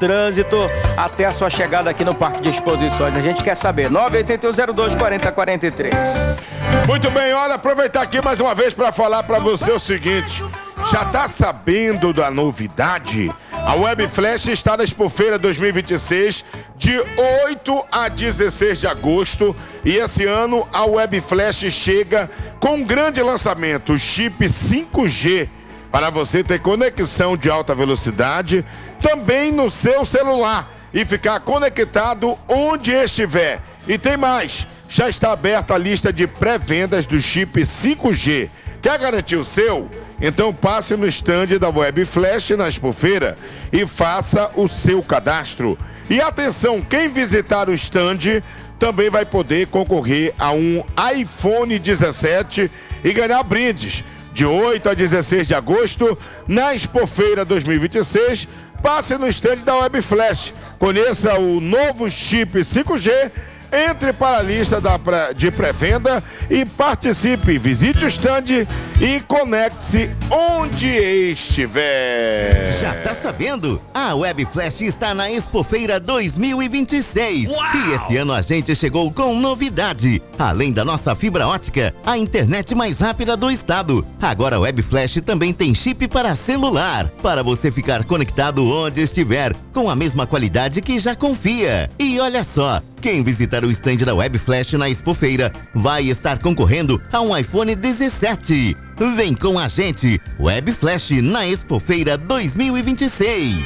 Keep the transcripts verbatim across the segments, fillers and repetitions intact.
trânsito até a sua chegada aqui no Parque de Exposições. A gente quer saber. nove oito um zero dois quatro zero quatro três. Muito bem, olha, aproveitar aqui mais uma vez para falar para você o seguinte. Já tá sabendo da novidade? A Web Flash está na Expofeira dois mil e vinte e seis, de oito a dezesseis de agosto. E esse ano a Web Flash chega com um grande lançamento, o chip cinco G, para você ter conexão de alta velocidade também no seu celular e ficar conectado onde estiver. E tem mais, já está aberta a lista de pré-vendas do chip cinco G. Quer garantir o seu? Então passe no estande da Web Flash na Expofeira e faça o seu cadastro. E atenção, quem visitar o estande também vai poder concorrer a um iPhone dezessete e ganhar brindes. De oito a dezesseis de agosto, na Expofeira dois mil e vinte e seis, passe no estande da Web Flash. Conheça o novo chip cinco G. Entre para a lista da pré, de pré-venda e participe. Visite o stand e conecte-se onde estiver. Já tá sabendo? A Web Flash está na Expofeira dois mil e vinte e seis. Uau! E esse ano a gente chegou com novidade. Além da nossa fibra ótica, a internet mais rápida do estado. Agora a Web Flash também tem chip para celular, para você ficar conectado onde estiver, com a mesma qualidade que já confia. E olha só, quem visitar o estande da Web Flash na Expofeira vai estar concorrendo a um iPhone dezessete. Vem com a gente, Web Flash na Expofeira dois mil e vinte e seis.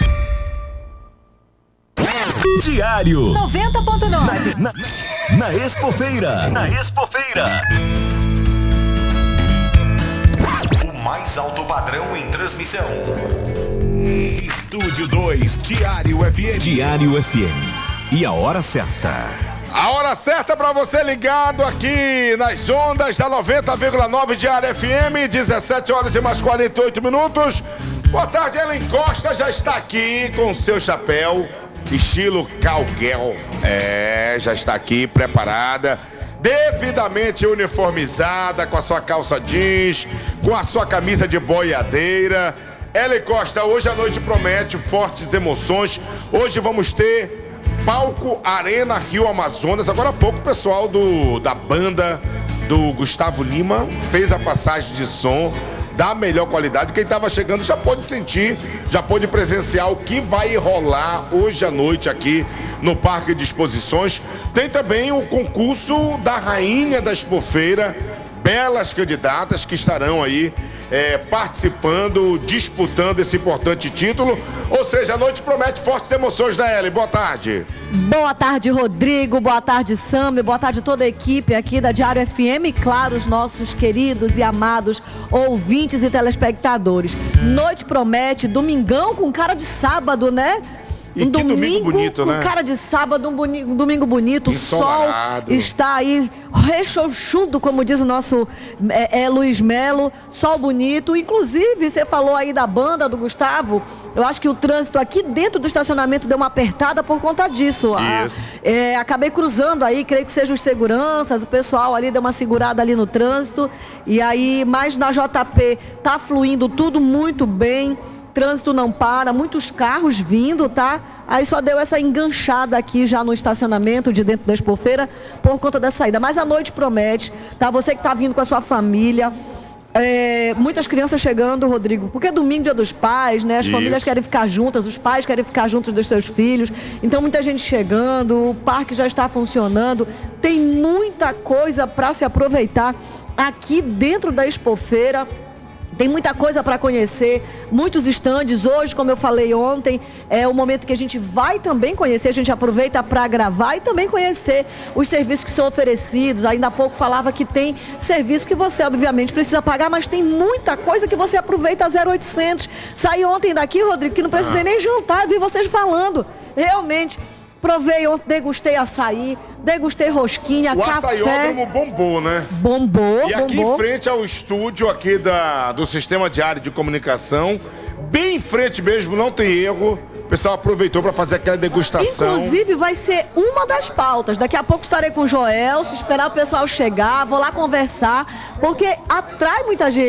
Diário noventa ponto nove. Na, na, na Expofeira. Na Expofeira. O mais alto padrão em transmissão. Estúdio dois, Diário F M. Diário F M. E a hora certa. A hora certa para você ligado aqui nas ondas da noventa vírgula nove Diário F M, dezessete horas e mais quarenta e oito minutos. Boa tarde, Ellen Costa já está aqui com seu chapéu, estilo cowgirl. É, já está aqui preparada, devidamente uniformizada, com a sua calça jeans, com a sua camisa de boiadeira. Ellen Costa, hoje a noite promete fortes emoções. Hoje vamos ter Palco Arena Rio Amazonas. Agora há pouco o pessoal do, da banda do Gustavo Lima fez a passagem de som da melhor qualidade. Quem estava chegando já pôde sentir, já pôde presenciar o que vai rolar hoje à noite aqui no Parque de Exposições. Tem também o concurso da Rainha da Expofeira, belas candidatas que estarão aí É, participando, disputando esse importante título. Ou seja, a noite promete fortes emoções, né, Ellen? Boa tarde. Boa tarde, Rodrigo. Boa tarde, Sam. Boa tarde toda a equipe aqui da Diário F M. E, claro, os nossos queridos e amados ouvintes e telespectadores. Noite promete, domingão com cara de sábado, né? E um que domingo, domingo bonito, com né? Cara de sábado, um, boni, um domingo bonito. O sol está aí rechonchudo, como diz o nosso é, é, Luiz Melo. Sol bonito. Inclusive, você falou aí da banda do Gustavo. Eu acho que o trânsito aqui dentro do estacionamento deu uma apertada por conta disso. Isso. A, é, acabei cruzando aí, creio que sejam os seguranças, o pessoal ali deu uma segurada ali no trânsito. E aí, mais na J P, tá fluindo tudo muito bem. Trânsito não para, muitos carros vindo, tá? Aí só deu essa enganchada aqui já no estacionamento de dentro da Expofeira por conta da saída. Mas a noite promete, tá? Você que tá vindo com a sua família, é, muitas crianças chegando, Rodrigo, porque é domingo, dia dos pais, né? As Isso. famílias querem ficar juntas, os pais querem ficar juntos dos seus filhos. Então muita gente chegando, o parque já está funcionando. Tem muita coisa para se aproveitar aqui dentro da Expofeira. Tem muita coisa para conhecer, muitos estandes. Hoje, como eu falei ontem, é o momento que a gente vai também conhecer, a gente aproveita para gravar e também conhecer os serviços que são oferecidos. Ainda há pouco falava que tem serviço que você, obviamente, precisa pagar, mas tem muita coisa que você aproveita a zero oitocentos. Saí ontem daqui, Rodrigo, que não precisei nem jantar, vi vocês falando. Realmente, provei ontem, degustei açaí, degustei rosquinha, o café. O açaiódromo bombou, né? Bombou, E aqui bombou. em frente ao estúdio aqui da, do Sistema Diário de Comunicação, bem em frente mesmo, não tem erro. O pessoal aproveitou para fazer aquela degustação. Inclusive vai ser uma das pautas. Daqui a pouco estarei com o Joel, se esperar o pessoal chegar, vou lá conversar, porque atrai muita gente.